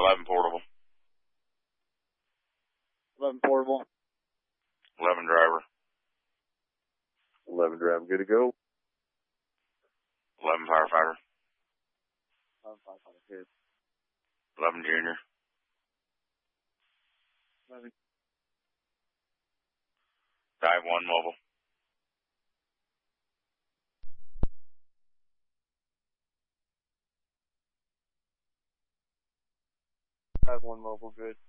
11 portable. 11 portable. 11 driver. 11 driver, good to go. 11 firefighter. 11 firefighter, good. 11 junior. 11. Dive 1 mobile. Dive 1 mobile, good.